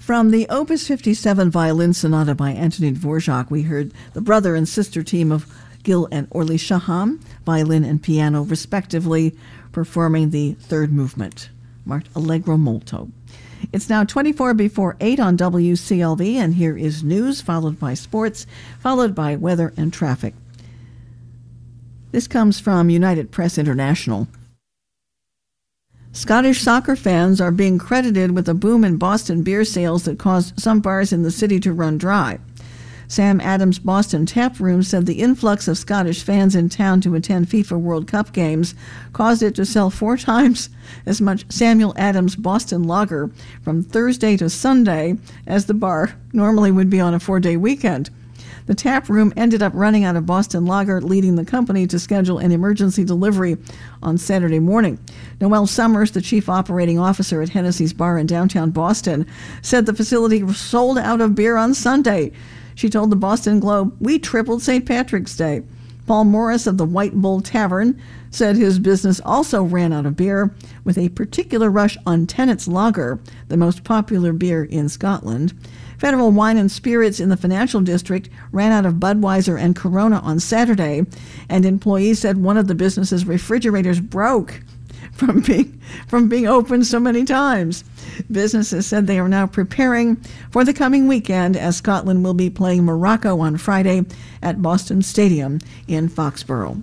From the Opus 57 Violin Sonata by Antonin Dvorak, we heard the brother and sister team of Gil and Orly Shaham, violin and piano, respectively, performing the third movement, marked Allegro Molto. It's now 24 before 8 on WCLV, and here is news, followed by sports, followed by weather and traffic. This comes from United Press International. Scottish soccer fans are being credited with a boom in Boston beer sales that caused some bars in the city to run dry. Sam Adams' Boston Tap Room said the influx of Scottish fans in town to attend FIFA World Cup games caused it to sell 4 times as much Samuel Adams Boston Lager from Thursday to Sunday as the bar normally would be on a 4-day weekend. The tap room ended up running out of Boston Lager, leading the company to schedule an emergency delivery on Saturday morning. Noelle Summers, the chief operating officer at Hennessy's Bar in downtown Boston, said the facility sold out of beer on Sunday. She told the Boston Globe, "We tripled St. Patrick's Day." Paul Morris of the White Bull Tavern said his business also ran out of beer, with a particular rush on Tennent's Lager, the most popular beer in Scotland. Federal Wine and Spirits in the financial district ran out of Budweiser and Corona on Saturday, and employees said one of the business's refrigerators broke from being open so many times. Businesses said they are now preparing for the coming weekend, as Scotland will be playing Morocco on Friday at Boston Stadium in Foxborough.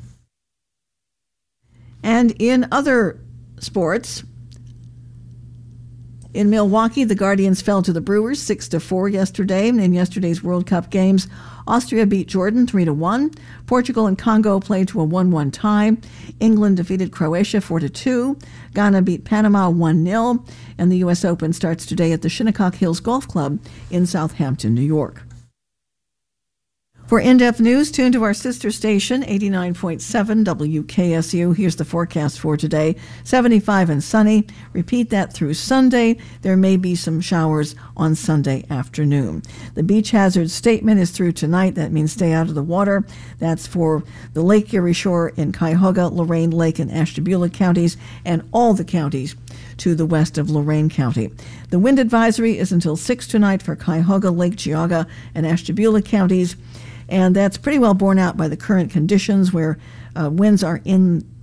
And in other sports, in Milwaukee, the Guardians fell to the Brewers 6-4 yesterday. In yesterday's World Cup games, Austria beat Jordan 3-1. Portugal and Congo played to a 1-1 tie. England defeated Croatia 4-2. Ghana beat Panama 1-0. And the U.S. Open starts today at the Shinnecock Hills Golf Club in Southampton, New York. For in-depth news, tune to our sister station, 89.7 WKSU. Here's the forecast for today. 75 and sunny. Repeat that through Sunday. There may be some showers on Sunday afternoon. The beach hazard statement is through tonight. That means stay out of the water. That's for the Lake Erie Shore in Cuyahoga, Lorain Lake, and Ashtabula counties, and all the counties to the west of Lorain County. The wind advisory is until 6 tonight for Cuyahoga, Lake Geauga, and Ashtabula counties. And that's pretty well borne out by the current conditions, where winds are in